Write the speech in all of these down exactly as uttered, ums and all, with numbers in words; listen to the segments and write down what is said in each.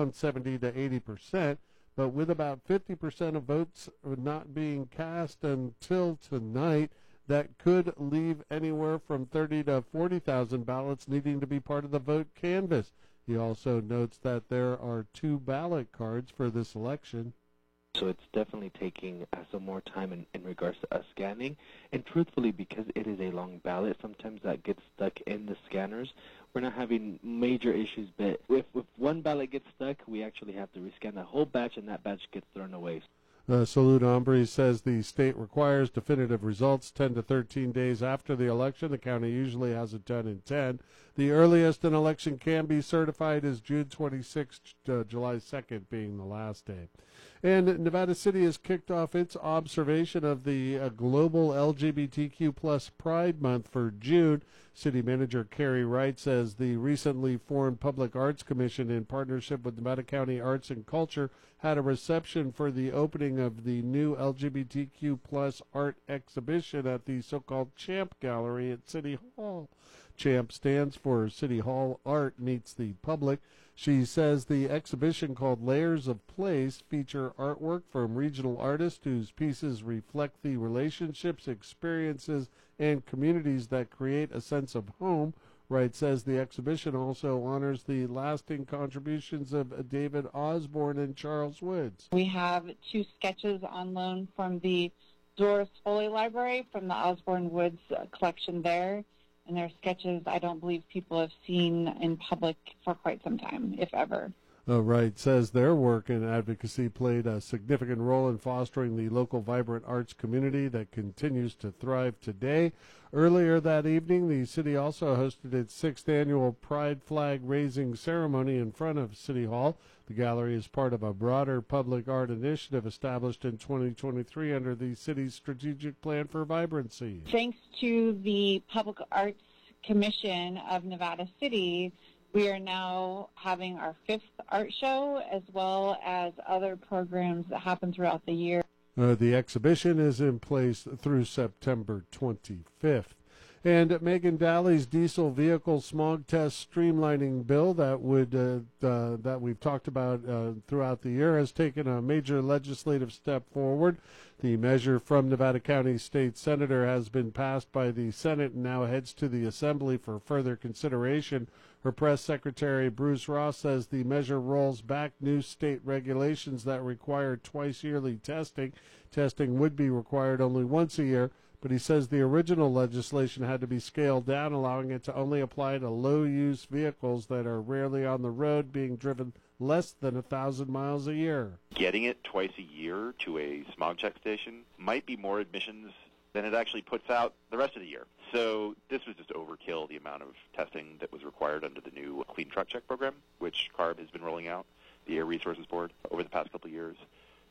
around seventy to eighty percent, but with about fifty percent of votes not being cast until tonight, that could leave anywhere from thirty to forty thousand ballots needing to be part of the vote canvass. He also notes that there are two ballot cards for this election. So it's definitely taking uh, some more time in, in regards to us scanning. And truthfully, because it is a long ballot, sometimes that gets stuck in the scanners. We're not having major issues, but if, if one ballot gets stuck, we actually have to rescan the whole batch, and that batch gets thrown away. Uh, Salud Ambry says the state requires definitive results ten to thirteen days after the election. The county usually has it done in ten. The earliest an election can be certified is June twenty-sixth, uh, July second being the last day. And Nevada City has kicked off its observation of the uh, global L G B T Q plus Pride Month for June. City Manager Carrie Wright says the recently formed Public Arts Commission, in partnership with Nevada County Arts and Culture, had a reception for the opening of the new L G B T Q plus art exhibition at the so-called Champ Gallery at City Hall. CHAMP stands for City Hall Art Meets the Public. She says the exhibition, called Layers of Place, feature artwork from regional artists whose pieces reflect the relationships, experiences, and communities that create a sense of home. Wright says the exhibition also honors the lasting contributions of David Osborne and Charles Woods. We have two sketches on loan from the Doris Foley Library from the Osborne Woods collection there. And they're sketches I don't believe people have seen in public for quite some time, if ever. Uh, Wright says their work and advocacy played a significant role in fostering the local vibrant arts community that continues to thrive today. Earlier that evening, the city also hosted its sixth annual Pride Flag raising ceremony in front of City Hall. The gallery is part of a broader public art initiative established in twenty twenty-three under the city's strategic plan for vibrancy. Thanks to the Public Arts Commission of Nevada City, we are now having our fifth art show, as well as other programs that happen throughout the year. Uh, the exhibition is in place through September twenty-fifth. And Megan Daly's diesel vehicle smog test streamlining bill that would uh, uh, that we've talked about uh, throughout the year has taken a major legislative step forward. The measure from Nevada County State Senator has been passed by the Senate and now heads to the Assembly for further consideration. Her press secretary, Bruce Ross, says the measure rolls back new state regulations that require twice-yearly testing. Testing would be required only once a year, but he says the original legislation had to be scaled down, allowing it to only apply to low-use vehicles that are rarely on the road, being driven less than one thousand miles a year. Getting it twice a year to a smog check station might be more admissions than it actually puts out the rest of the year. So this was just overkill, the amount of testing that was required under the new Clean Truck Check program, which CARB has been rolling out, the Air Resources Board, over the past couple of years.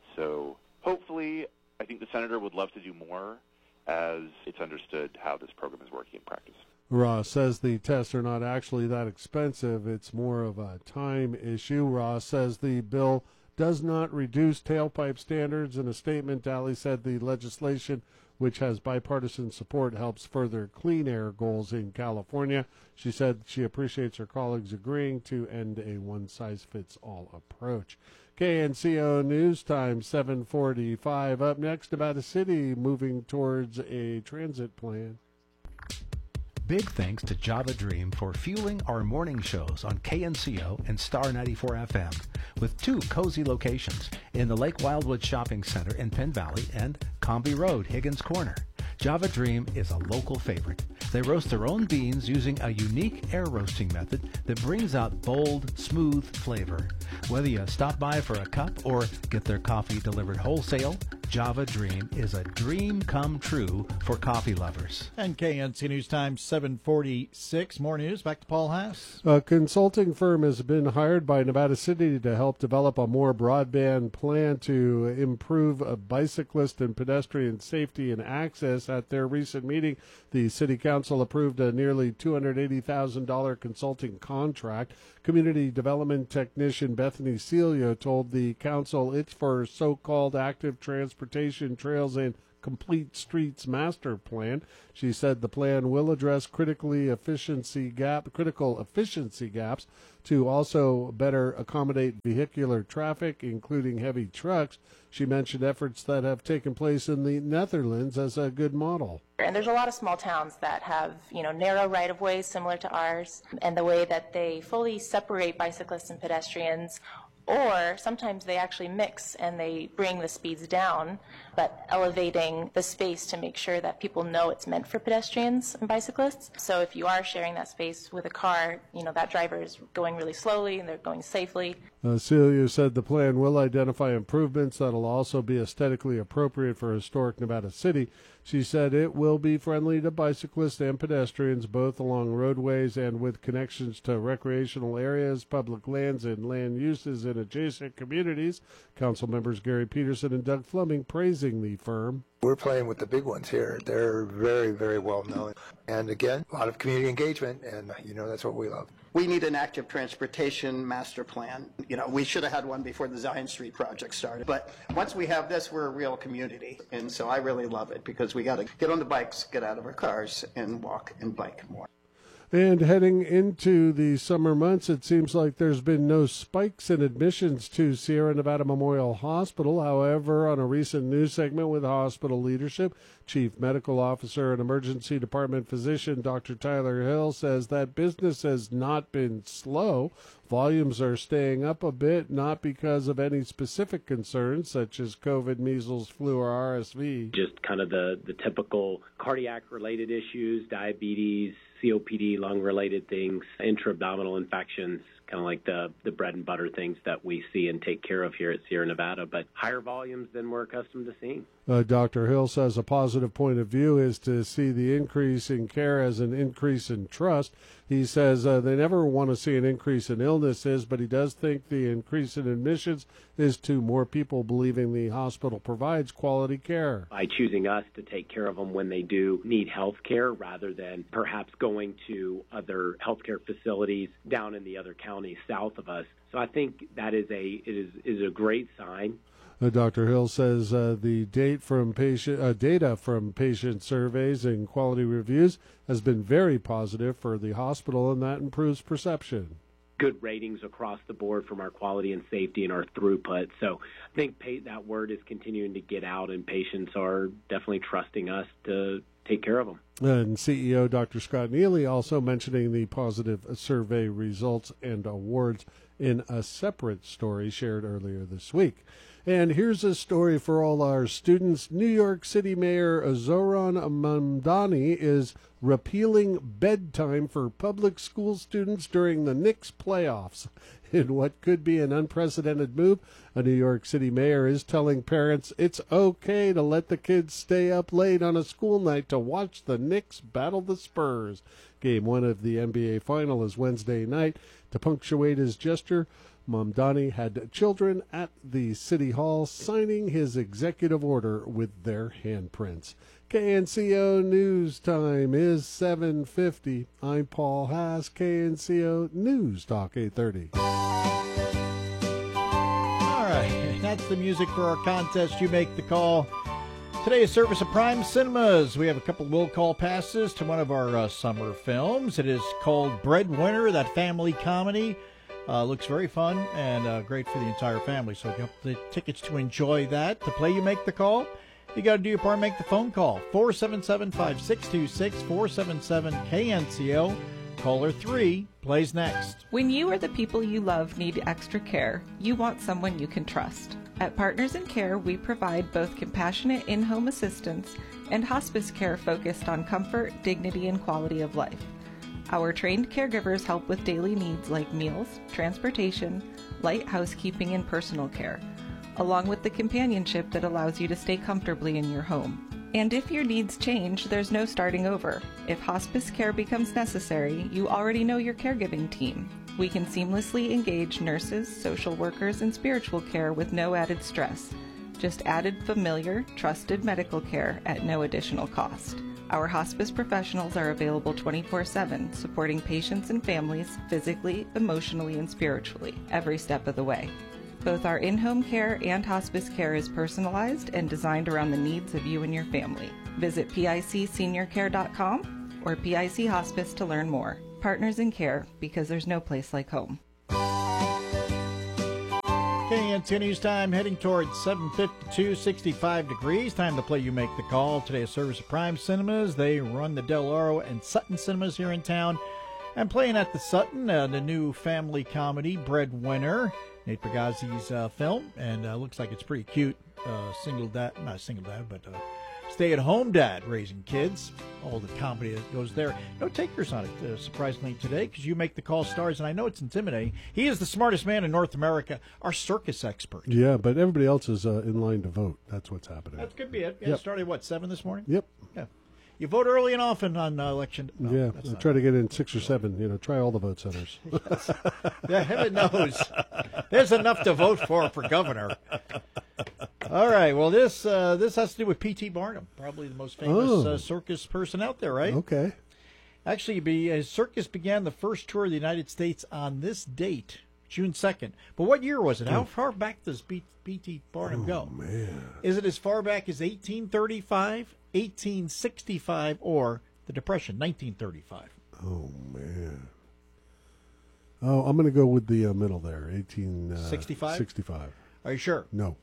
So hopefully, I think the senator would love to do more, as it's understood how this program is working in practice. Ross says the tests are not actually that expensive. It's more of a time issue. Ross says the bill does not reduce tailpipe standards. In a statement, Daly said the legislation, which has bipartisan support, helps further clean air goals in California. She said she appreciates her colleagues agreeing to end a one-size-fits-all approach. K N C O News Time, seven forty-five. Up next, Nevada City moving towards a transit plan. Big thanks to Java Dream for fueling our morning shows on K N C O and Star ninety-four F M, with two cozy locations in the Lake Wildwood Shopping Center in Penn Valley and Comby Road, Higgins Corner. Java Dream is a local favorite. They roast their own beans using a unique air roasting method that brings out bold, smooth flavor. Whether you stop by for a cup or get their coffee delivered wholesale, Java Dream is a dream come true for coffee lovers. And K N C News Time, seven forty-six. More news. Back to Paul Haas. A consulting firm has been hired by Nevada City to help develop a more broadband plan to improve a bicyclist and pedestrian safety and access. At their recent meeting, the City Council approved a nearly two hundred eighty thousand dollars consulting contract. Community Development Technician Bethany Celio told the council it's for so-called active transportation trails and Complete Streets Master Plan. She said the plan will address critically efficiency gap, critical efficiency gaps to also better accommodate vehicular traffic, including heavy trucks. She mentioned efforts that have taken place in the Netherlands as a good model. And there's a lot of small towns that have, you know, narrow right-of-ways similar to ours, and the way that they fully separate bicyclists and pedestrians, or sometimes they actually mix and they bring the speeds down, but elevating the space to make sure that people know it's meant for pedestrians and bicyclists. So if you are sharing that space with a car, you know, that driver is going really slowly and they're going safely. Uh, Celia said the plan will identify improvements that will also be aesthetically appropriate for historic Nevada City. She said it will be friendly to bicyclists and pedestrians, both along roadways and with connections to recreational areas, public lands, and land uses in adjacent communities. Council members Gary Peterson and Doug Fleming praising the firm. We're playing with the big ones here. They're very, very well known. And again, a lot of community engagement, and you know, that's what we love. We need an active transportation master plan. You know, we should have had one before the Zion Street project started. But once we have this, we're a real community. And so I really love it because we got to get on the bikes, get out of our cars, and walk and bike more. And heading into the summer months, it seems like there's been no spikes in admissions to Sierra Nevada Memorial Hospital. However, on a recent news segment with hospital leadership, Chief Medical Officer and Emergency Department Physician Doctor Tyler Hill says that business has not been slow. Volumes are staying up a bit, not because of any specific concerns such as COVID, measles, flu, or R S V. Just kind of the, the typical cardiac-related issues, diabetes, C O P D, lung-related things, intra-abdominal infections, kind of like the, the bread and butter things that we see and take care of here at Sierra Nevada, but higher volumes than we're accustomed to seeing. Uh, Doctor Hill says a positive point of view is to see the increase in care as an increase in trust. He says uh, they never want to see an increase in illnesses, but he does think the increase in admissions is to more people believing the hospital provides quality care. By choosing us to take care of them when they do need health care rather than perhaps going to other healthcare facilities down in the other counties south of us. So I think that is a it is, is a great sign. Uh, Doctor Hill says uh, the date from patient uh, data from patient surveys and quality reviews has been very positive for the hospital, and that improves perception. Good ratings across the board from our quality and safety and our throughput. So I think pay, that word is continuing to get out, and patients are definitely trusting us to take care of them. And C E O Doctor Scott Neely also mentioning the positive survey results and awards in a separate story shared earlier this week. And here's a story for all our students. New York City Mayor Zohran Mamdani is repealing bedtime for public school students during the Knicks playoffs. In what could be an unprecedented move, a New York City mayor is telling parents it's okay to let the kids stay up late on a school night to watch the Knicks battle the Spurs. Game one of the N B A final is Wednesday night. To punctuate his gesture, Mamdani had children at the City Hall signing his executive order with their handprints. K N C O News Time is seven fifty. I'm Paul Haas, K N C O News Talk eight thirty. All right, that's the music for our contest. You make the call. Today is service of Prime Cinemas. We have a couple will call passes to one of our uh, summer films. It is called Breadwinner, that family comedy. Uh, looks very fun and uh, great for the entire family. So you have the tickets to enjoy that. To play, you make the call. You got to do your part, make the phone call. four seven seven, five six two six, four seven seven K N C O. Caller three plays next. When you or the people you love need extra care, you want someone you can trust. At Partners in Care, we provide both compassionate in-home assistance and hospice care focused on comfort, dignity, and quality of life. Our trained caregivers help with daily needs like meals, transportation, light housekeeping, and personal care, along with the companionship that allows you to stay comfortably in your home. And if your needs change, there's no starting over. If hospice care becomes necessary, you already know your caregiving team. We can seamlessly engage nurses, social workers, and spiritual care with no added stress. Just added familiar, trusted medical care at no additional cost. Our hospice professionals are available twenty-four seven, supporting patients and families physically, emotionally, and spiritually, every step of the way. Both our in-home care and hospice care is personalized and designed around the needs of you and your family. Visit pic senior care dot com or P I C Hospice to learn more. Partners in Care, because there's no place like home. Okay, it's News Time, heading towards seven fifty-two, sixty-five degrees. Time to play You Make the Call. Today, a service of Prime Cinemas. They run the Del Oro and Sutton Cinemas here in town. And playing at the Sutton, uh, the new family comedy, Breadwinner, Nate Bargatze's uh, film, and uh, looks like it's pretty cute. Uh, single dad, not a single dad, but uh, stay-at-home dad raising kids. All the comedy that goes there. No takers on it, uh, surprisingly, today, because You Make the Call stars, and I know it's intimidating. He is the smartest man in North America, our circus expert. Yeah, but everybody else is uh, in line to vote. That's what's happening. That could be it. Yeah, Yep. It started, what, seven this morning? Yep. Yeah. You vote early and often on uh, election. No, yeah, that's I not try to get in six or seven. You know, try all the vote centers. Yes. Yeah, heaven knows. There's enough to vote for for governor. All right. Well, this uh, this has to do with P T Barnum, probably the most famous Oh. uh, circus person out there, right? Okay. Actually, be, his circus began the first tour of the United States on this date, June second. But what year was it? How far back does P T Barnum Oh, go? man. Is it as far back as eighteen thirty-five, eighteen sixty-five, or the Depression, nineteen thirty-five? Oh, man. Oh, I'm going to go with the uh, middle there, eighteen sixty-five? sixty-five. Are you sure? No.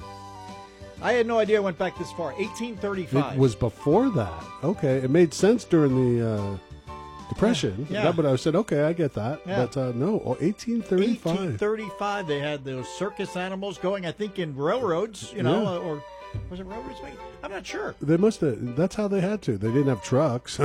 I had no idea it went back this far. eighteen thirty-five. It was before that. Okay. It made sense during the uh, Depression. Yeah. That, but I said, okay, I get that. Yeah. But uh, no, oh, eighteen thirty-five. eighteen thirty-five, they had those circus animals going, I think, in railroads, you know, Yeah. uh, or was it railroads? Wait, I'm not sure. They must have, that's how they had to. They didn't have trucks.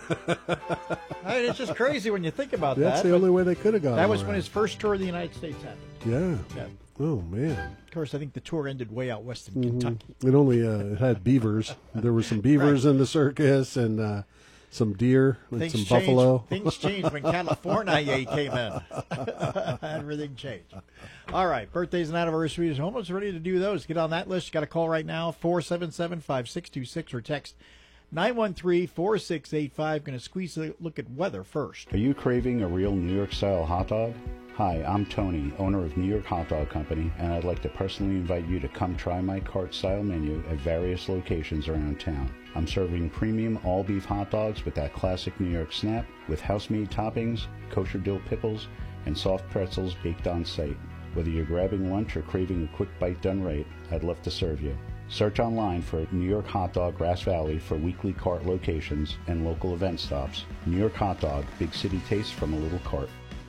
I mean, it's just crazy when you think about That's that. the but only way they could have gone. That was around. when his first tour of the United States happened. Yeah. Yeah. Oh, man. Of course, I think the tour ended way out west in Mhm. Kentucky. It only uh, it had beavers. There were some beavers in the circus and uh, some deer and Things some changed, buffalo. Things changed when California came in. Everything changed. All right, birthdays and anniversaries. Almost ready to do those. Get on that list. You got a call right now, four seven seven, five six two six, or text nine one three, four six eight five. Going to squeeze a look at weather first. Are you craving a real New York-style hot dog? Hi, I'm Tony, owner of New York Hot Dog Company, and I'd like to personally invite you to come try my cart-style menu at various locations around town. I'm serving premium all-beef hot dogs with that classic New York snap, with house-made toppings, kosher dill pickles, and soft pretzels baked on site. Whether you're grabbing lunch or craving a quick bite done right, I'd love to serve you. Search online for New York Hot Dog Grass Valley for weekly cart locations and local event stops. New York Hot Dog, big city taste from a little cart.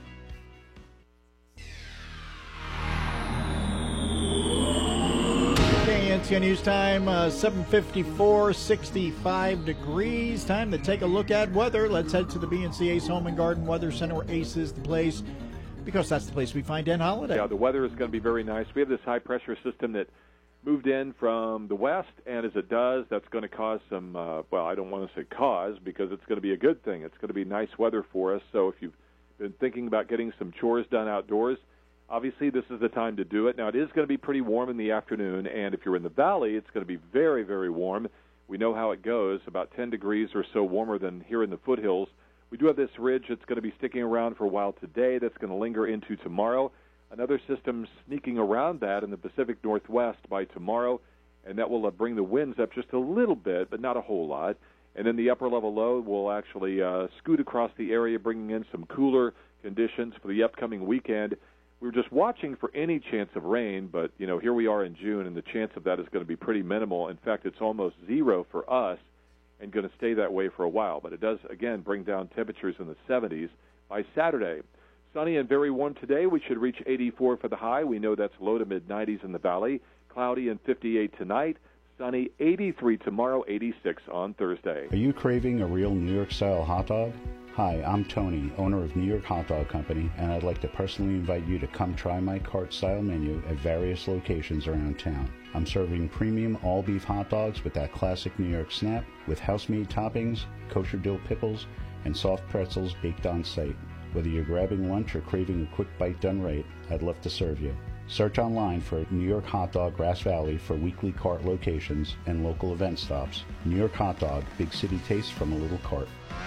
Okay, N C O News time, uh, seven fifty-four, sixty-five degrees. Time to take a look at weather. Let's head to the B and C Ace Home and Garden Weather Center, where Ace is the place, because that's the place we find Dan Holiday. Yeah, the weather is going to be very nice. We have this high-pressure system that moved in from the west, and as it does, that's going to cause some, uh, well, I don't want to say cause, because it's going to be a good thing. It's going to be nice weather for us. So if you've been thinking about getting some chores done outdoors, obviously this is the time to do it. Now, it is going to be pretty warm in the afternoon, and if you're in the valley, it's going to be very, very warm. We know how it goes, about ten degrees or so warmer than here in the foothills. We do have this ridge that's going to be sticking around for a while today. That's going to linger into tomorrow. Another system sneaking around that in the Pacific Northwest by tomorrow, and that will uh, bring the winds up just a little bit, but not a whole lot. And then the upper-level low will actually uh, scoot across the area, bringing in some cooler conditions for the upcoming weekend. We were just watching for any chance of rain, but, you know, here we are in June, and the chance of that is going to be pretty minimal. In fact, it's almost zero for us and going to stay that way for a while. But it does, again, bring down temperatures in the seventies by Saturday. Sunny and very warm today. We should reach eighty-four for the high. We know that's low to mid-nineties in the valley. Cloudy and fifty-eight tonight. Sunny, eighty-three tomorrow, eighty-six on Thursday. Are you craving a real New York-style hot dog? Hi, I'm Tony, owner of New York Hot Dog Company, and I'd like to personally invite you to come try my cart-style menu at various locations around town. I'm serving premium all-beef hot dogs with that classic New York snap, with house-made toppings, kosher dill pickles, and soft pretzels baked on site. Whether you're grabbing lunch or craving a quick bite done right, I'd love to serve you. Search online for New York Hot Dog Grass Valley for weekly cart locations and local event stops. New York Hot Dog, big city taste from a little cart.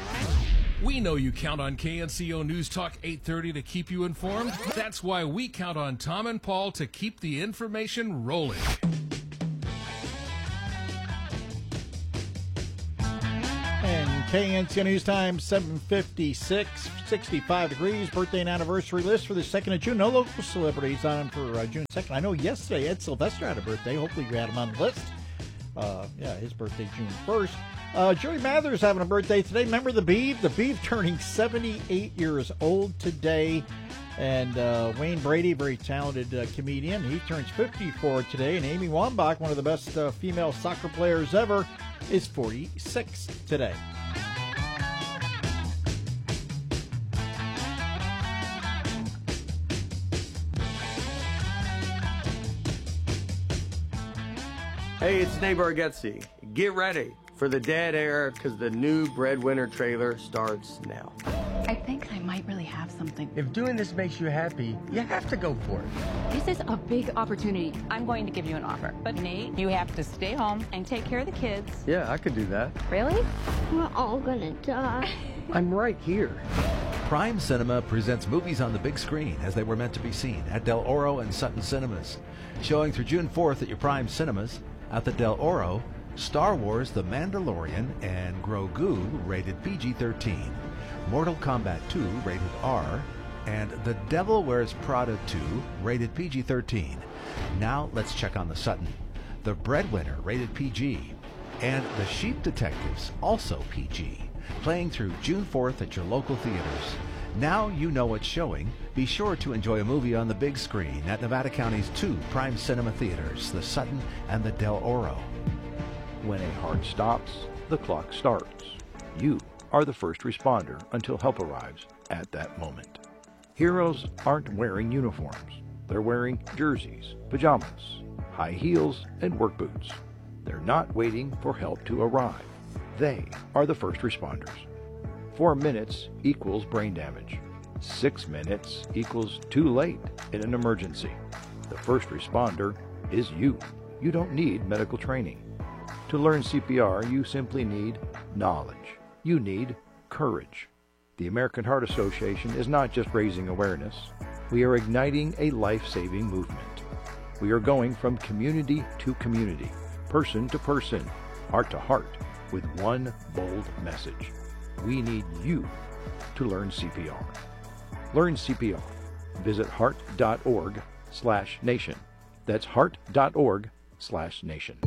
We know you count on K N C O News Talk eight thirty to keep you informed. That's why we count on Tom and Paul to keep the information rolling. And K N C O News Time, seven fifty-six, sixty-five degrees. Birthday and anniversary list for the second of June. No local celebrities on for uh, June second. I know yesterday Ed Sylvester had a birthday. Hopefully you had him on the list. Uh, yeah, his birthday June first. Uh, Joey Mathers having a birthday today. Remember the Beeve? The Beeve turning seventy-eight years old today. And uh, Wayne Brady, very talented uh, comedian, he turns fifty-four today. And Amy Wambach, one of the best uh, female soccer players ever, is forty-six today. Hey, it's Dave Bargatze. Get ready for the dead air because the new Breadwinner trailer starts now. I think I might really have something. If doing this makes you happy, you have to go for it. This is a big opportunity. I'm going to give you an offer. But Nate, you have to stay home and take care of the kids. Yeah, I could do that. Really? We're all gonna die. I'm right here. Prime Cinema presents movies on the big screen as they were meant to be seen at Del Oro and Sutton Cinemas. Showing through June fourth at your Prime Cinemas. At the Del Oro, Star Wars The Mandalorian and Grogu, rated P G thirteen. Mortal Kombat two, rated R, and The Devil Wears Prada two, rated P G thirteen. Now let's check on the Sutton. The Breadwinner, rated P G, and The Sheep Detectives, also P G, playing through June fourth at your local theaters. Now you know what's showing. Be sure to enjoy a movie on the big screen at Nevada County's two Prime Cinema theaters, the Sutton and the Del Oro. When a heart stops, the clock starts. You are the first responder until help arrives at that moment. Heroes aren't wearing uniforms. They're wearing jerseys, pajamas, high heels, and work boots. They're not waiting for help to arrive. They are the first responders. Four minutes equals brain damage. Six minutes equals too late in an emergency. The first responder is you. You don't need medical training. To learn C P R, you simply need knowledge. You need courage. The American Heart Association is not just raising awareness. We are igniting a life-saving movement. We are going from community to community, person to person, heart to heart, with one bold message. We need you to learn C P R. Learn C P R. Visit heart.org slash nation. That's heart.org slash nation.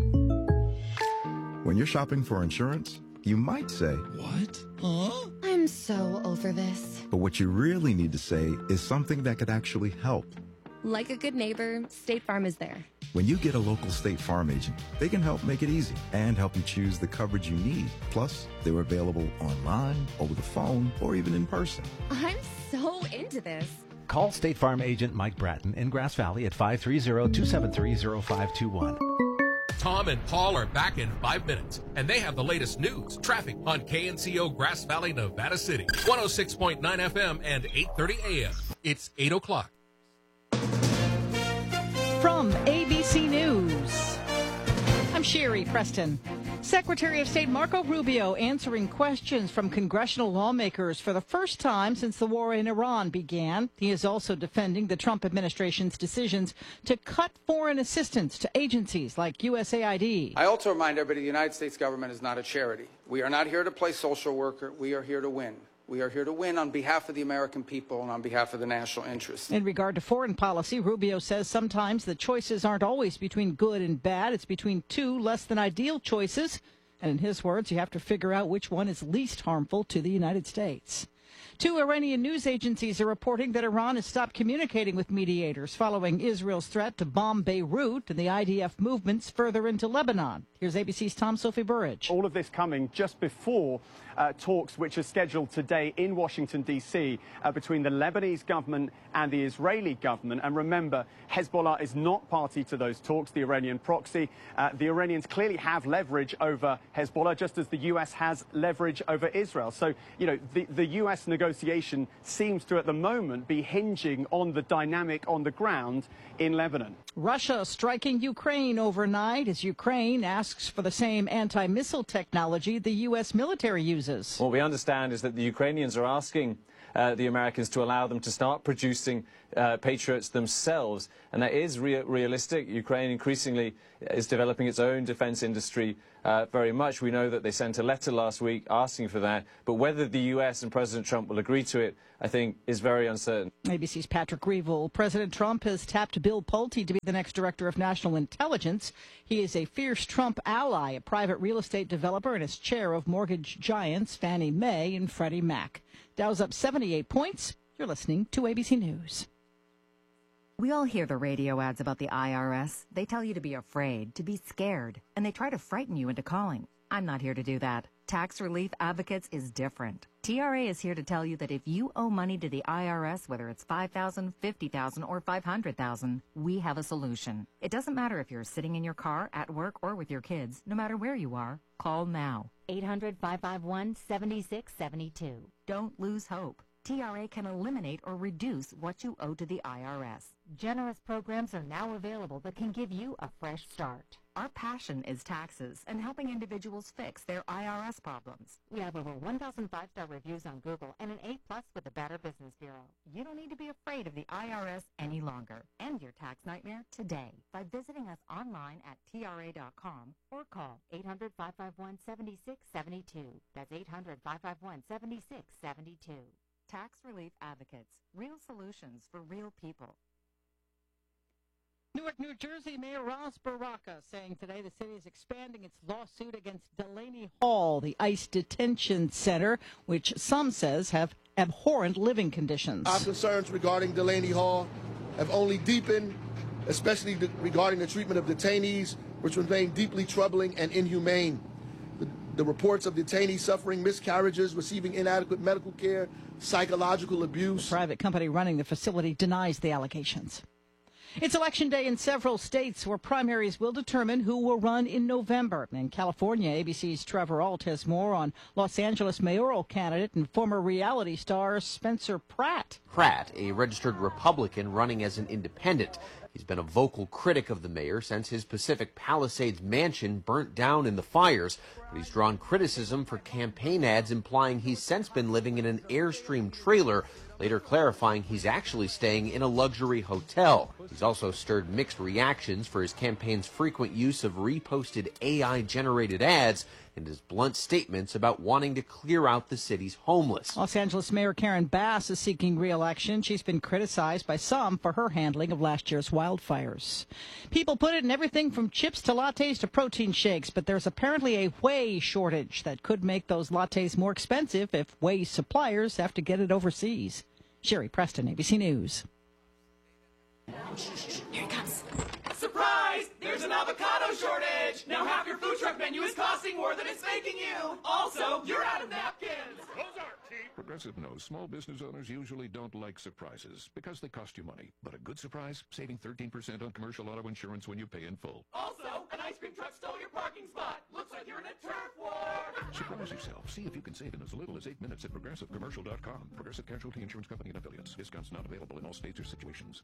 When you're shopping for insurance, you might say, "What? Huh?" I'm so over this. But what you really need to say is something that could actually help. Like a good neighbor, State Farm is there. When you get a local State Farm agent, they can help make it easy and help you choose the coverage you need. Plus, they're available online, over the phone, or even in person. I'm so into this. Call State Farm agent Mike Bratton in Grass Valley at five three zero, two seven three, zero five two one. Tom and Paul are back in five minutes, and they have the latest news, traffic on K N C O Grass Valley, Nevada City, one oh six point nine F M and eight thirty A M. It's eight o'clock. From A B C News, I'm Sherry Preston. Secretary of State Marco Rubio answering questions from congressional lawmakers for the first time since the war in Iran began. He is also defending the Trump administration's decisions to cut foreign assistance to agencies like U S A I D. I also remind everybody the United States government is not a charity. We are not here to play social worker. We are here to win. We are here to win on behalf of the American people and on behalf of the national interest. In regard to foreign policy, Rubio says sometimes the choices aren't always between good and bad. It's between two less than ideal choices. And in his words, you have to figure out which one is least harmful to the United States. Two Iranian news agencies are reporting that Iran has stopped communicating with mediators following Israel's threat to bomb Beirut and the I D F movements further into Lebanon. Here's A B C's Tom Sophie Burridge. All of this coming just before uh, talks which are scheduled today in Washington, D C uh, between the Lebanese government and the Israeli government. And remember, Hezbollah is not party to those talks, the Iranian proxy. Uh, the Iranians clearly have leverage over Hezbollah, just as the U S has leverage over Israel. So, you know, the, the U S negotiation seems to, at the moment, be hinging on the dynamic on the ground in Lebanon. Russia striking Ukraine overnight as Ukraine asks for the same anti-missile technology the U S military uses. What we understand is that the Ukrainians are asking uh, the Americans to allow them to start producing uh, Patriots themselves. And that is rea realistic. Ukraine increasingly is developing its own defense industry uh, very much. We know that they sent a letter last week asking for that. But whether the U S and President Trump will agree to it, I think, is very uncertain. A B C's Patrick Reevell. President Trump has tapped Bill Pulte to be the next director of national intelligence. He is a fierce Trump ally, a private real estate developer, and is chair of mortgage giants Fannie Mae and Freddie Mac. Dow's up seventy-eight points. You're listening to A B C News. We all hear the radio ads about the I R S. They tell you to be afraid, to be scared, and they try to frighten you into calling. I'm not here to do that. Tax Relief Advocates is different. T R A is here to tell you that if you owe money to the I R S, whether it's five thousand dollars, fifty thousand dollars, or five hundred thousand dollars, we have a solution. It doesn't matter if you're sitting in your car, at work, or with your kids. No matter where you are, call now. eight hundred, five five one, seven six seven two. Don't lose hope. T R A can eliminate or reduce what you owe to the I R S. Generous programs are now available that can give you a fresh start. Our passion is taxes and helping individuals fix their I R S problems. We have over one thousand five-star reviews on Google and an A plus with the Better Business Bureau. You don't need to be afraid of the I R S any longer. End your tax nightmare today by visiting us online at T R A dot com or call eight hundred, five five one, seven six seven two. That's eight hundred, five five one, seven six seven two. Tax Relief Advocates. Real solutions for real people. Newark, New Jersey Mayor Ras Baraka saying today the city is expanding its lawsuit against Delaney Hall, the ICE detention center, which some says have abhorrent living conditions. Our concerns regarding Delaney Hall have only deepened, especially the, regarding the treatment of detainees, which remain deeply troubling and inhumane. The, the reports of detainees suffering miscarriages, receiving inadequate medical care, psychological abuse. The private company running the facility denies the allegations. It's election day in several states where primaries will determine who will run in November. In California, A B C's Trevor Ault has more on Los Angeles mayoral candidate and former reality star Spencer Pratt. Pratt, a registered Republican running as an independent. He's been a vocal critic of the mayor since his Pacific Palisades mansion burnt down in the fires, but he's drawn criticism for campaign ads implying he's since been living in an Airstream trailer, later clarifying he's actually staying in a luxury hotel. He's also stirred mixed reactions for his campaign's frequent use of reposted A I-generated ads and his blunt statements about wanting to clear out the city's homeless. Los Angeles Mayor Karen Bass is seeking re-election. She's been criticized by some for her handling of last year's wildfires. People put it in everything from chips to lattes to protein shakes, but there's apparently a whey shortage that could make those lattes more expensive if whey suppliers have to get it overseas. Sherry Preston, A B C News. Here it comes. Surprise! There's an avocado shortage! Now half your food truck menu is costing more than it's making you! Also, you're out of napkins! Progressive knows small business owners usually don't like surprises because they cost you money. But a good surprise, saving thirteen percent on commercial auto insurance when you pay in full. Also, an ice cream truck stole your parking spot! Looks like you're in a turf war! Surprise yourself. See if you can save in as little as eight minutes at progressive commercial dot com. Progressive Casualty Insurance Company and affiliates. Discounts not available in all states or situations.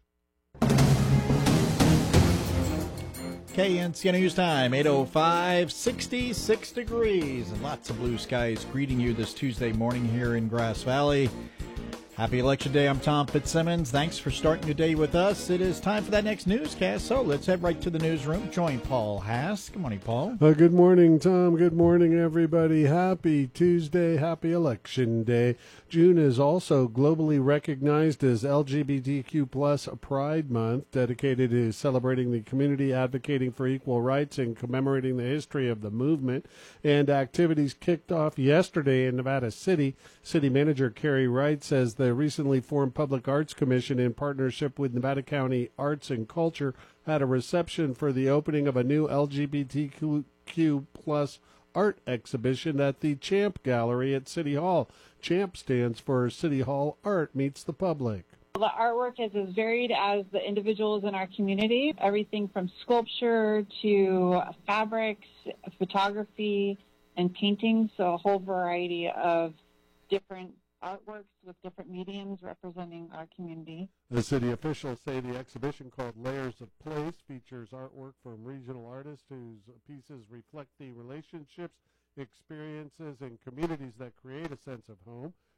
K N C News time, eight oh five, sixty-six degrees, and lots of blue skies greeting you this Tuesday morning here in Grass Valley. Happy Election Day. I'm Tom Fitzsimmons. Thanks for starting your day with us. It is time for that next newscast, so let's head right to the newsroom. Join Paul Haas. Good morning, Paul. Uh, good morning, Tom. Good morning, everybody. Happy Tuesday. Happy Election Day. June is also globally recognized as L G B T Q plus Pride Month, dedicated to celebrating the community advocating for equal rights and commemorating the history of the movement. And activities kicked off yesterday in Nevada City. City Manager Carrie Wright says the recently formed Public Arts Commission, in partnership with Nevada County Arts and Culture, had a reception for the opening of a new L G B T Q plus art exhibition at the Champ Gallery at City Hall. CHAMP stands for City Hall Art Meets the Public. The artwork is as varied as the individuals in our community, everything from sculpture to fabrics, photography, and paintings, so a whole variety of different artworks with different mediums representing our community. The city officials say the exhibition, called Layers of Place, features artwork from regional artists whose pieces reflect the relationships, experiences, and communities that create a sense of home.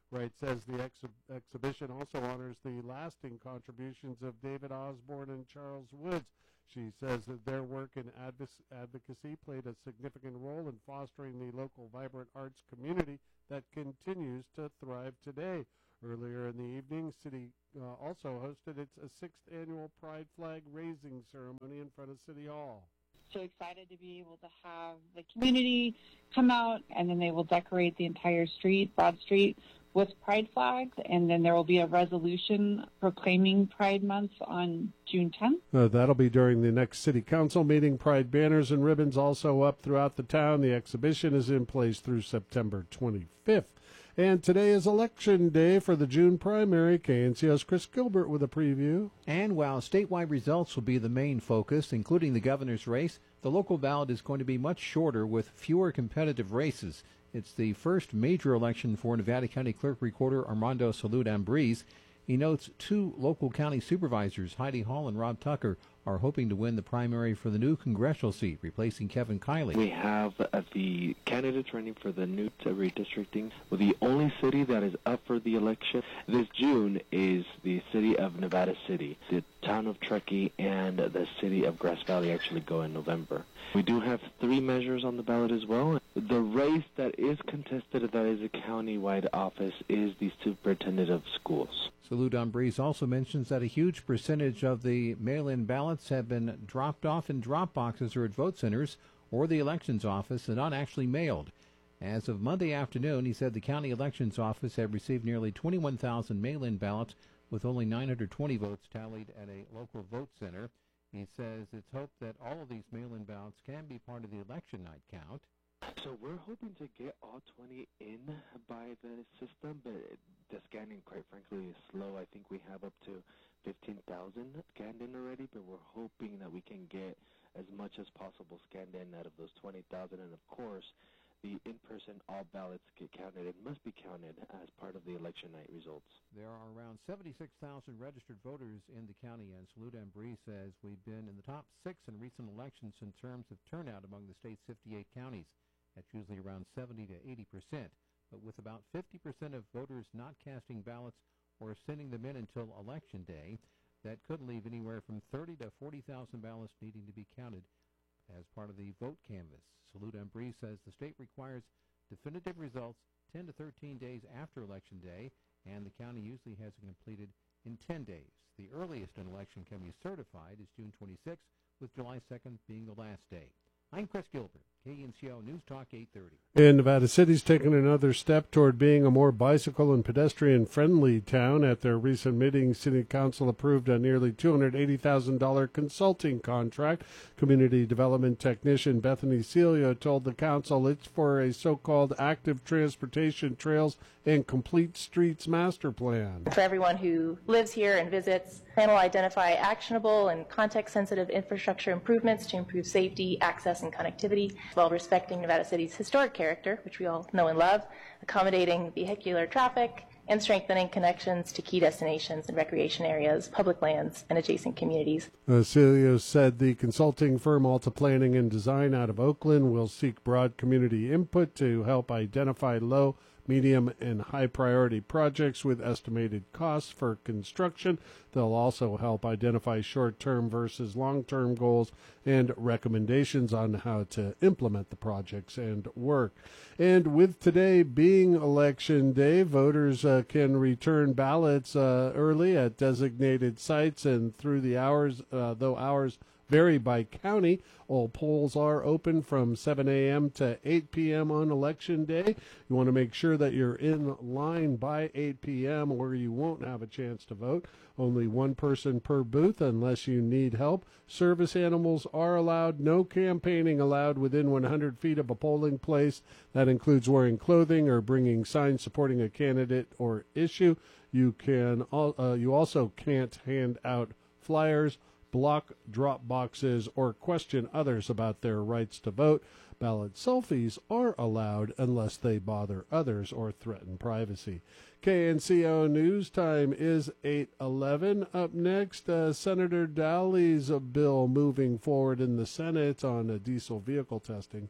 Wright says the ex- exhibition also honors the lasting contributions of David Osborne and Charles Woods. She says that their work in adv- advocacy played a significant role in fostering the local vibrant arts community that continues to thrive today. Earlier in the evening, City uh, also hosted its uh, sixth annual Pride Flag raising ceremony in front of City Hall. So excited to be able to have the community come out, and then they will decorate the entire street, Broad Street, with Pride flags, and then there will be a resolution proclaiming Pride Month on June tenth. Uh, that'll be during the next City Council meeting. Pride banners and ribbons also up throughout the town. The exhibition is in place through September twenty-fifth. And today is Election Day for the June primary. K N C O's Chris Gilbert with a preview. And while statewide results will be the main focus, including the governor's race, the local ballot is going to be much shorter with fewer competitive races. It's the first major election for Nevada County Clerk Recorder Armando Salud-Ambriz. He notes two local county supervisors, Heidi Hall and Rob Tucker, are hoping to win the primary for the new congressional seat, replacing Kevin Kiley. We have uh, the candidates running for the new redistricting. Well, the only city that is up for the election this June is the city of Nevada City. The town of Truckee and the city of Grass Valley actually go in November. We do have three measures on the ballot as well. The race that is contested, that is a county-wide office, is the superintendent of schools. Salud-Ambriz also mentions that a huge percentage of the mail-in ballots have been dropped off in drop boxes or at vote centers or the elections office and not actually mailed. As of Monday afternoon, he said the county elections office had received nearly twenty-one thousand mail-in ballots with only nine hundred twenty votes tallied at a local vote center. He says it's hoped that all of these mail-in ballots can be part of the election night count. So we're hoping to get all twenty in by the system, but the scanning, quite frankly, is slow. I think we have up to fifteen thousand scanned in already, but we're hoping that we can get as much as possible scanned in out of those twenty thousand. And, of course, the in-person all ballots get counted and must be counted as part of the election night results. There are around seventy-six thousand registered voters in the county, and Salud-Ambriz says we've been in the top six in recent elections in terms of turnout among the state's fifty-eight counties. That's usually around seventy to eighty percent. But with about fifty percent of voters not casting ballots or sending them in until Election Day, that could leave anywhere from thirty to forty thousand ballots needing to be counted as part of the vote canvass. Salud-Ambriz says the state requires definitive results ten to thirteen days after Election Day, and the county usually has it completed in ten days. The earliest an election can be certified is June twenty-sixth, with July second being the last day. I'm Chris Gilbert, K N C O News Talk eight thirty. And Nevada City's taken another step toward being a more bicycle and pedestrian-friendly town. At their recent meeting, City Council approved a nearly two hundred eighty thousand dollars consulting contract. Community Development Technician Bethany Celio told the council it's for a so-called active transportation trails and complete streets master plan. For everyone who lives here and visits, the plan will identify actionable and context-sensitive infrastructure improvements to improve safety, access, and connectivity, while respecting Nevada City's historic character, which we all know and love, accommodating vehicular traffic, and strengthening connections to key destinations and recreation areas, public lands, and adjacent communities. Uh, Celio said the consulting firm Alta Planning and Design out of Oakland will seek broad community input to help identify low, medium, and high-priority projects with estimated costs for construction. They'll also help identify short-term versus long-term goals and recommendations on how to implement the projects and work. And with today being Election Day, voters uh, can return ballots uh, early at designated sites and through the hours, uh, though hours vary by county. All polls are open from seven a.m. to eight p.m. on Election Day. You want to make sure that you're in line by eight p.m. or you won't have a chance to vote. Only one person per booth unless you need help. Service animals are allowed. No campaigning allowed within one hundred feet of a polling place. That includes wearing clothing or bringing signs supporting a candidate or issue. You can. Uh, you also can't hand out flyers, block drop boxes, or question others about their rights to vote. Ballot selfies are allowed unless they bother others or threaten privacy. K N C O News Time is eight eleven. Up next, uh, Senator Dowley's bill moving forward in the Senate on uh, diesel vehicle testing.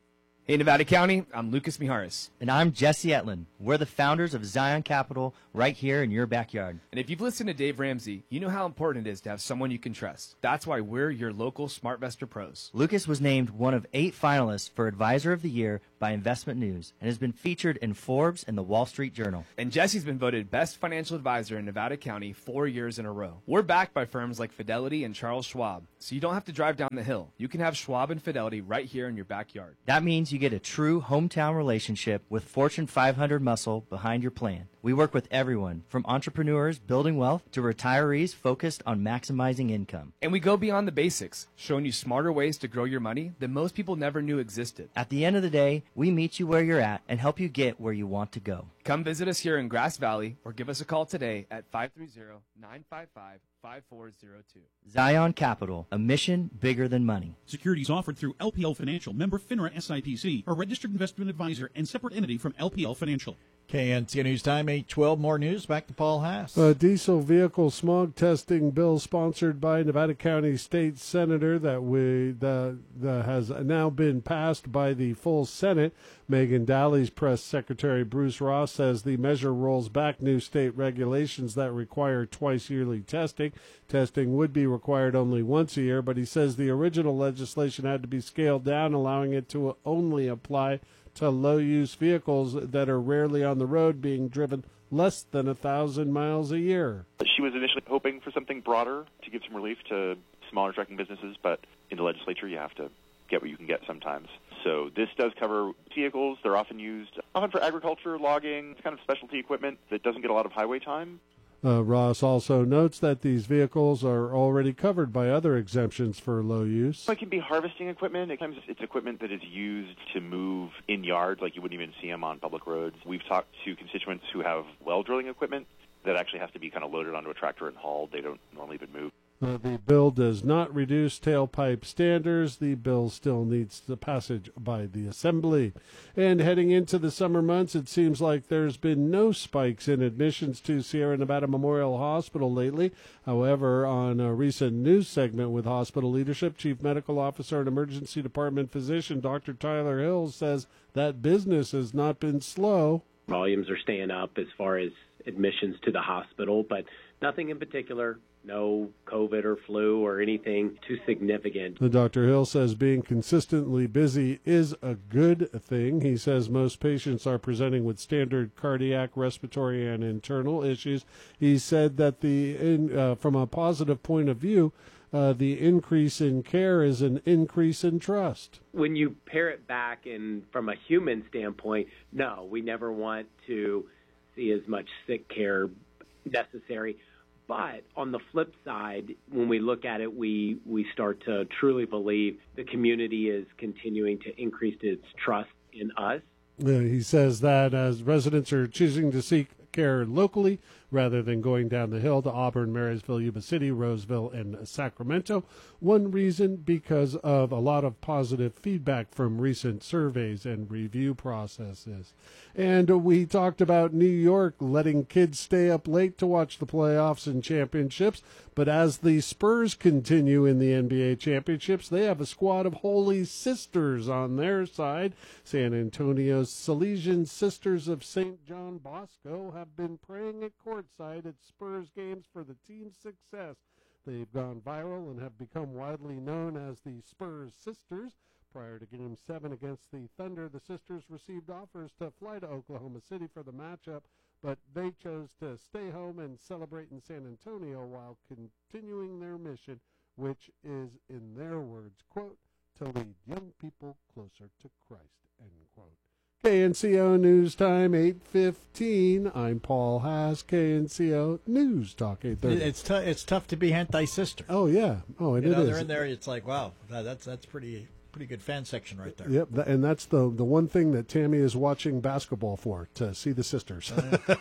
Hey, Nevada County, I'm Lucas Mijares. And I'm Jesse Etlin. We're the founders of Zion Capital right here in your backyard. And if you've listened to Dave Ramsey, you know how important it is to have someone you can trust. That's why we're your local SmartVestor pros. Lucas was named one of eight finalists for Advisor of the Year by Investment News and has been featured in Forbes and the Wall Street Journal. And Jesse's been voted Best Financial Advisor in Nevada County four years in a row. We're backed by firms like Fidelity and Charles Schwab, so you don't have to drive down the hill. You can have Schwab and Fidelity right here in your backyard. That means you get a true hometown relationship with Fortune five hundred muscle behind your plan. We work with everyone, from entrepreneurs building wealth to retirees focused on maximizing income. And we go beyond the basics, showing you smarter ways to grow your money that most people never knew existed. At the end of the day, we meet you where you're at and help you get where you want to go. Come visit us here in Grass Valley or give us a call today at five three zero, nine five five, five four zero two. Zion Capital, a mission bigger than money. Securities offered through L P L Financial, member FINRA S I P C, a registered investment advisor and separate entity from L P L Financial. K N C O News Time, eight twelve. More news. Back to Paul Haas. A diesel vehicle smog testing bill sponsored by Nevada County State Senator that we that, that has now been passed by the full Senate. Megan Daly's press secretary Bruce Ross says the measure rolls back new state regulations that require twice yearly testing. Testing would be required only once a year, but he says the original legislation had to be scaled down, allowing it to only apply to low-use vehicles that are rarely on the road, being driven less than a thousand miles a year. She was initially hoping for something broader to give some relief to smaller trucking businesses, but in the legislature you have to get what you can get sometimes. So this does cover vehicles. They're often used often for agriculture, logging, kind of specialty equipment that doesn't get a lot of highway time. Uh, Ross also notes that these vehicles are already covered by other exemptions for low use. It can be harvesting equipment. Sometimes it's equipment that is used to move in yards, like you wouldn't even see them on public roads. We've talked to constituents who have well drilling equipment that actually has to be kind of loaded onto a tractor and hauled. They don't normally even move. Uh, the bill does not reduce tailpipe standards. The bill still needs the passage by the Assembly. And heading into the summer months, it seems like there's been no spikes in admissions to Sierra Nevada Memorial Hospital lately. However, on a recent news segment with hospital leadership, Chief Medical Officer and Emergency Department Physician Doctor Tyler Hills says that business has not been slow. Volumes are staying up as far as admissions to the hospital, but nothing in particular. No COVID or flu or anything too significant. The Doctor Hill says being consistently busy is a good thing. He says most patients are presenting with standard cardiac, respiratory, and internal issues. He said that the in, uh, from a positive point of view, uh, the increase in care is an increase in trust. When you pare it back and from a human standpoint, no, we never want to see as much sick care necessary. But on the flip side, when we look at it, we, we start to truly believe the community is continuing to increase its trust in us. Uh, he says that as residents are choosing to seek care locally rather than going down the hill to Auburn, Marysville, Yuba City, Roseville, and Sacramento. One reason because of a lot of positive feedback from recent surveys and review processes. And we talked about New York letting kids stay up late to watch the playoffs and championships. But as the Spurs continue in the N B A championships, they have a squad of Holy Sisters on their side. San Antonio's Salesian Sisters of Saint John Bosco have been praying at courtside at Spurs games for the team's success. They've gone viral and have become widely known as the Spurs Sisters. Prior to Game seven against the Thunder, the Sisters received offers to fly to Oklahoma City for the matchup, but they chose to stay home and celebrate in San Antonio while continuing their mission, which is, in their words, quote, to lead young people closer to Christ, end quote. K N C O News Time, eight fifteen. I'm Paul Haas, K N C O News Talk, eight thirty. It's, t- it's tough to be hentai-sister. Oh, yeah. Oh, and you it know, is. They're in there, it's like, wow, that, that's that's pretty... Pretty good fan section right there. Yep, and that's the the one thing that Tammy is watching basketball for, to see the sisters.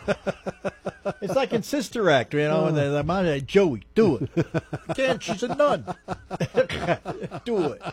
It's like in Sister Act, you know, and they're like, Joey, do it. Can't, she's a nun. Do it.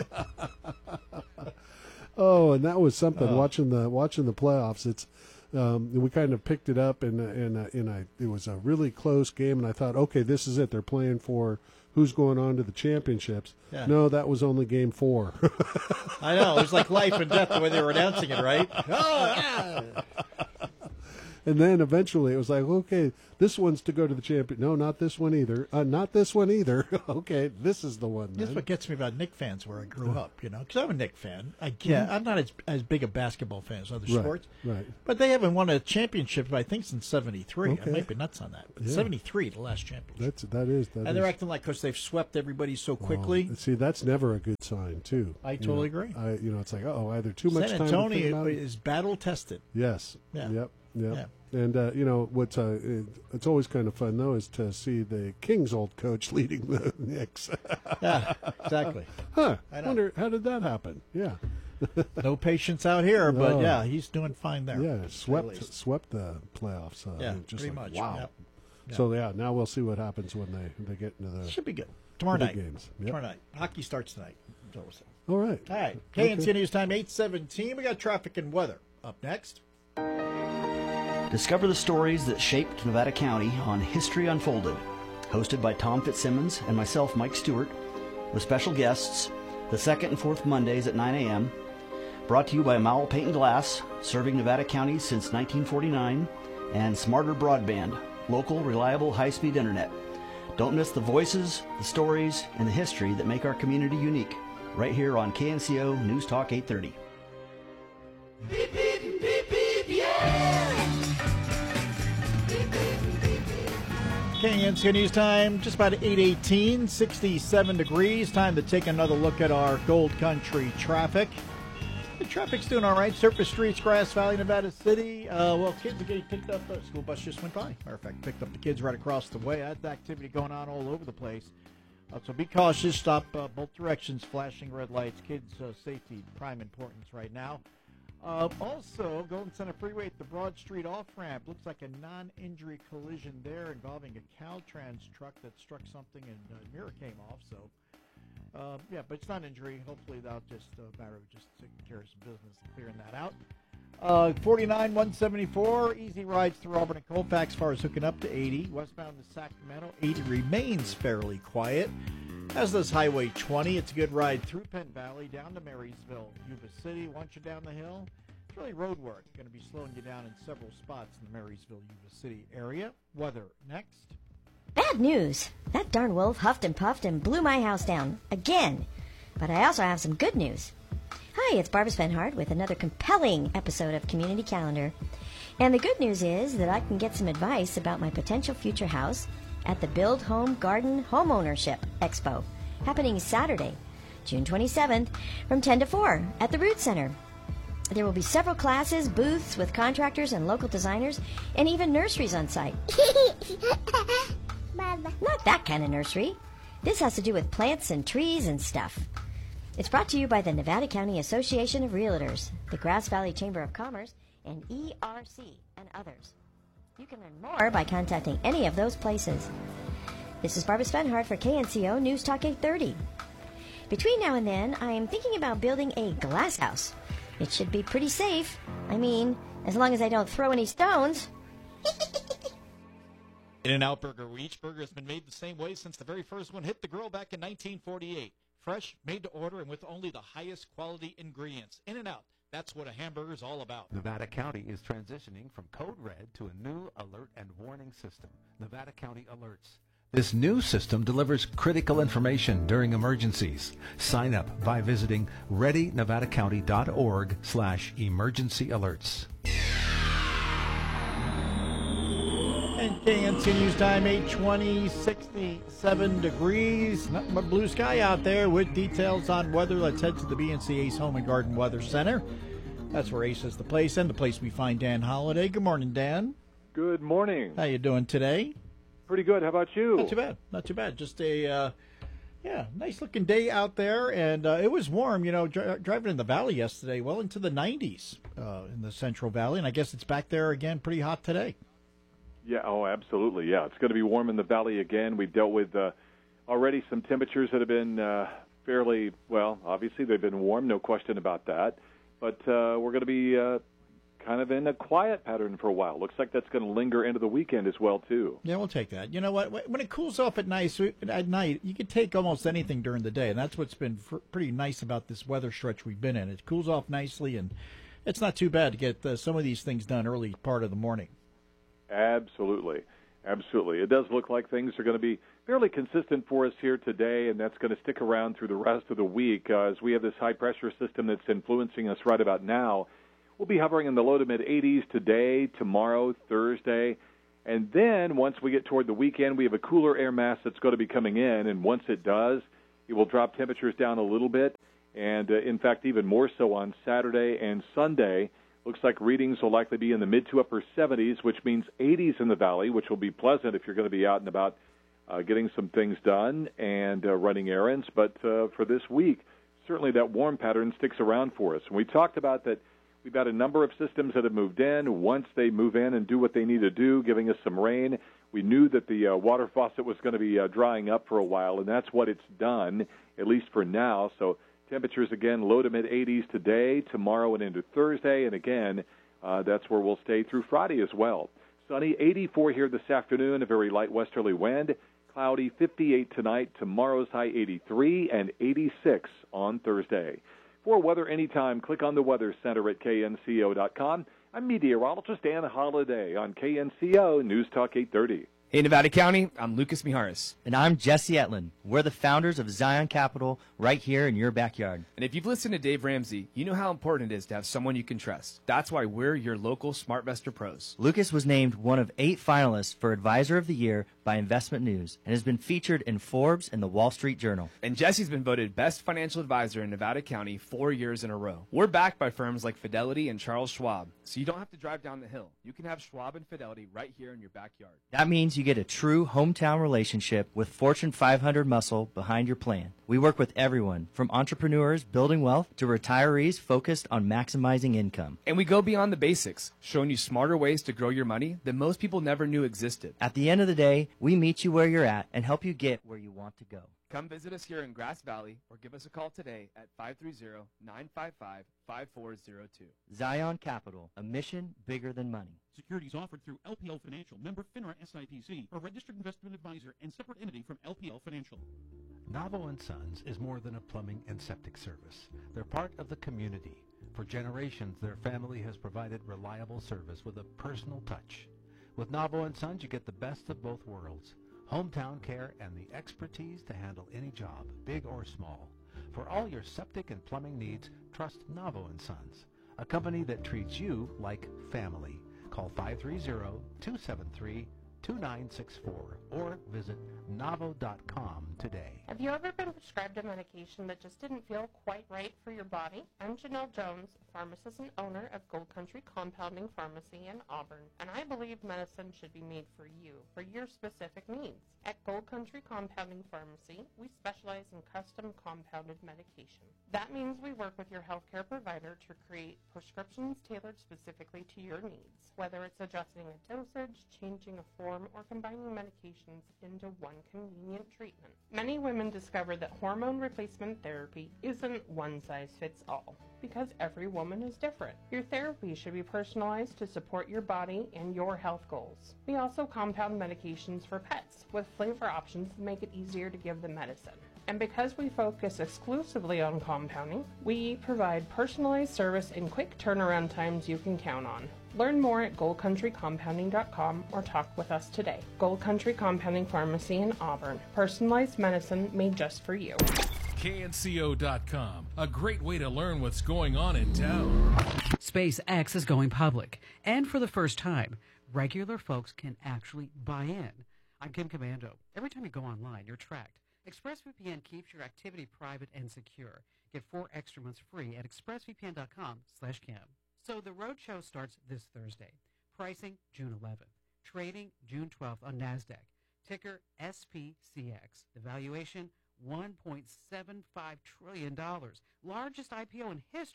Oh, and that was something, Oh. watching the watching the playoffs. It's um, we kind of picked it up, and and and I, it was a really close game, and I thought, okay, this is it. They're playing for who's going on to the championships. Yeah. No, that was only game four. I know. It was like life and death the way they were announcing it, right? Oh, yeah. And then eventually it was like, okay, this one's to go to the champion. No, not this one either. Uh, not this one either. Okay, this is the one. That's then. what gets me about Knicks fans where I grew up, you know, because I'm a Knicks fan. I get, I'm not as, as big a basketball fan as other Right, sports. right. But they haven't won a championship, I think, since seventy-three. Okay. I might be nuts on that. But Yeah. seventy-three, the last championship. That's that is that and is. they're acting like because they've swept everybody so quickly. Oh, see, that's never a good sign, too. I You totally know, agree. I, you know, it's like, oh, either too much San time to think Antonio about it. is battle tested. Yes. Yeah. Yep. Yep. Yeah. And uh, you know what's uh, it, it's always kind of fun though is to see the Kings' old coach leading the Knicks. Yeah, exactly. Huh. I know. Wonder how did that happen? Yeah. No patience out here, but No. yeah, he's doing fine there. Yeah, at swept least. swept the playoffs. Uh, Yeah, just pretty like, much. Wow. Yep. Yep. So yeah, now we'll see what happens when they, they get into the Should be good. Tomorrow the night. big games. Yep. Tomorrow night. Hockey starts tonight. So we'll see. All right. All right. K N C Okay. News Time, eight seventeen. We got traffic and weather up next. Discover the stories that shaped Nevada County on History Unfolded, hosted by Tom Fitzsimmons and myself, Mike Stewart, with special guests the second and fourth Mondays at nine a.m., brought to you by Mowell Paint and Glass, serving Nevada County since nineteen forty-nine, and Smarter Broadband, local, reliable, high-speed internet. Don't miss the voices, the stories, and the history that make our community unique, right here on K N C O News Talk eight thirty. Beep, beep, beep, beep, yeah! K N C O News Time, just about eight eighteen, sixty-seven degrees. Time to take another look at our Gold Country traffic. The traffic's doing all right. Surface streets, Grass Valley, Nevada City. Uh, well, kids are getting picked up. The school bus just went by. Matter of fact, picked up the kids right across the way. That's activity going on all over the place. Uh, so be cautious. Stop uh, both directions. Flashing red lights. Kids' uh, safety, prime importance right now. Uh, also, Golden Center Freeway at the Broad Street off-ramp. Looks like a non-injury collision there involving a Caltrans truck that struck something and uh, mirror came off. So, uh, yeah, but it's not injury. Hopefully that'll just uh, matter of just taking care of some business and clearing that out. Uh, forty-nine, one seventy-four, easy rides through Auburn and Colfax as far as hooking up to eighty. Westbound to Sacramento, eighty remains fairly quiet. As does Highway twenty. It's a good ride through Penn Valley, down to Marysville, Yuba City. Once you're down the hill, it's really road work. Going to be slowing you down in several spots in the Marysville, Yuba City area. Weather next. Bad news. That darn wolf huffed and puffed and blew my house down. Again. But I also have some good news. Hi, it's Barbara Svenhard with another compelling episode of Community Calendar. And the good news is that I can get some advice about my potential future house at the Build Home Garden Homeownership Expo, happening Saturday, June twenty-seventh, from ten to four at the Root Center. There will be several classes, booths with contractors and local designers, and even nurseries on site. Not that kind of nursery. This has to do with plants and trees and stuff. It's brought to you by the Nevada County Association of Realtors, the Grass Valley Chamber of Commerce, and E R C, and others. You can learn more by contacting any of those places. This is Barbara Svenhard for K N C O News Talk eight thirty. Between now and then, I am thinking about building a glass house. It should be pretty safe. I mean, as long as I don't throw any stones. In-N-Out Burger, where each burger has been made the same way since the very first one hit the grill back in nineteen forty-eight. Fresh, made to order, and with only the highest quality ingredients. In-N-Out, that's what a hamburger is all about. Nevada County is transitioning from Code Red to a new alert and warning system, Nevada County Alerts. This new system delivers critical information during emergencies. Sign up by visiting ready nevada county dot org slash emergency alerts. And K N C News Time, eight twenty, sixty-seven degrees. Nothing but blue sky out there with details on weather. Let's head to the B N C Ace Home and Garden Weather Center. That's where Ace is the place, and the place we find Dan Holliday. Good morning, Dan. Good morning. How you doing today? Pretty good. How about you? Not too bad. Not too bad. Just a, uh, yeah, nice-looking day out there, and uh, it was warm. You know, dri- driving in the valley yesterday, well into the nineties uh, in the Central Valley, and I guess it's back there again pretty hot today. Yeah, oh, absolutely. Yeah, it's going to be warm in the valley again. We've dealt with uh, already some temperatures that have been uh, fairly, well, obviously they've been warm, no question about that. But uh, we're going to be uh, kind of in a quiet pattern for a while. Looks like that's going to linger into the weekend as well, too. Yeah, we'll take that. You know what? When it cools off at night, at night, you can take almost anything during the day, and that's what's been fr- pretty nice about this weather stretch we've been in. It cools off nicely, and it's not too bad to get uh, some of these things done early part of the morning. Absolutely. Absolutely. It does look like things are going to be fairly consistent for us here today, and that's going to stick around through the rest of the week uh, as we have this high-pressure system that's influencing us right about now. We'll be hovering in the low to mid-eighties today, tomorrow, Thursday, and then once we get toward the weekend, we have a cooler air mass that's going to be coming in, and once it does, it will drop temperatures down a little bit, and uh, in fact even more so on Saturday and Sunday. Looks like readings will likely be in the mid to upper seventies, which means eighties in the valley, which will be pleasant if you're going to be out and about uh, getting some things done and uh, running errands. But uh, for this week, certainly that warm pattern sticks around for us. And we talked about that we've got a number of systems that have moved in. Once they move in and do what they need to do, giving us some rain, we knew that the uh, water faucet was going to be uh, drying up for a while, and that's what it's done, at least for now. So temperatures, again, low to mid-eighties today, tomorrow, and into Thursday. And, again, uh, that's where we'll stay through Friday as well. Sunny, eighty-four here this afternoon, a very light westerly wind. Cloudy, fifty-eight tonight. Tomorrow's high, eighty-three, and eighty-six on Thursday. For weather anytime, click on the Weather Center at K N C O dot com. I'm meteorologist Dan Holliday on K N C O News Talk eight thirty. Hey, Nevada County, I'm Lucas Mijares. And I'm Jesse Etlin. We're the founders of Zion Capital right here in your backyard. And if you've listened to Dave Ramsey, you know how important it is to have someone you can trust. That's why we're your local SmartVestor pros. Lucas was named one of eight finalists for Advisor of the Year by Investment News and has been featured in Forbes and the Wall Street Journal. And Jesse's been voted Best Financial Advisor in Nevada County four years in a row. We're backed by firms like Fidelity and Charles Schwab, so you don't have to drive down the hill. You can have Schwab and Fidelity right here in your backyard. That means you get a true hometown relationship with Fortune five hundred muscle behind your plan. We work with everyone, from entrepreneurs building wealth to retirees focused on maximizing income. And we go beyond the basics, showing you smarter ways to grow your money that most people never knew existed. At the end of the day, we meet you where you're at and help you get where you want to go. Come visit us here in Grass Valley or give us a call today at five three zero, nine five five, five four zero two. Zion Capital, a mission bigger than money. Securities offered through L P L Financial, member FINRA S I P C, a registered investment advisor and separate entity from L P L Financial. Navo and Sons is more than a plumbing and septic service. They're part of the community. For generations, their family has provided reliable service with a personal touch. With Navo and Sons, you get the best of both worlds. Hometown care and the expertise to handle any job, big or small. For all your septic and plumbing needs, trust Navo and Sons, a company that treats you like family. Call five three zero, two seven three, two nine six four or visit navo dot com today. Have you ever been prescribed a medication that just didn't feel quite right for your body? I'm Janelle Jones, pharmacist and owner of Gold Country Compounding Pharmacy in Auburn, and I believe medicine should be made for you, for your specific needs. At Gold Country Compounding Pharmacy, we specialize in custom compounded medication. That means we work with your healthcare provider to create prescriptions tailored specifically to your needs, whether it's adjusting a dosage, changing a form, or combining medications into one convenient treatment. Many women discover that hormone replacement therapy isn't one size fits all, because every woman is different. Your therapy should be personalized to support your body and your health goals. We also compound medications for pets with flavor options that make it easier to give them medicine. And because we focus exclusively on compounding, we provide personalized service and quick turnaround times you can count on. Learn more at gold country compounding dot com or talk with us today. Gold Country Compounding Pharmacy in Auburn. Personalized medicine made just for you. K N C O dot com, a great way to learn what's going on in town. SpaceX is going public, and for the first time, regular folks can actually buy in. I'm Kim Commando. Every time you go online, you're tracked. ExpressVPN keeps your activity private and secure. Get four extra months free at expressvpn dot com slash Kim. So the roadshow starts this Thursday. Pricing June eleventh. Trading June twelfth on NASDAQ. Ticker S P C X. The valuation one point seven five trillion dollars. Largest I P O in history.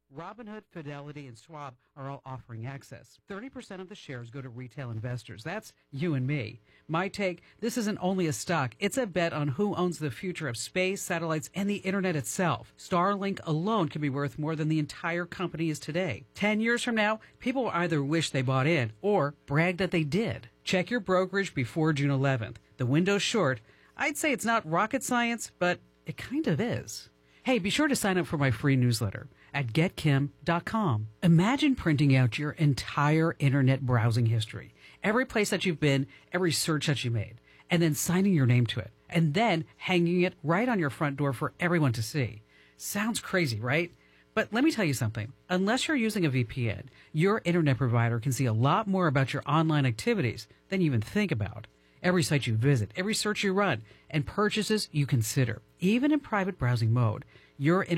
Robinhood, Fidelity, and Schwab are all offering access. thirty percent of the shares go to retail investors. That's you and me. My take, this isn't only a stock, it's a bet on who owns the future of space, satellites, and the internet itself. Starlink alone can be worth more than the entire company is today. Ten years from now, people will either wish they bought in or brag that they did. Check your brokerage before June eleventh. The window's short. I'd say it's not rocket science, but it kind of is. Hey, be sure to sign up for my free newsletter at get kim dot com. Imagine printing out your entire internet browsing history, every place that you've been, every search that you made, and then signing your name to it, and then hanging it right on your front door for everyone to see. Sounds crazy, right? But let me tell you something. Unless you're using a V P N, your internet provider can see a lot more about your online activities than you even think about. Every site you visit, every search you run, and purchases you consider, even in private browsing mode, your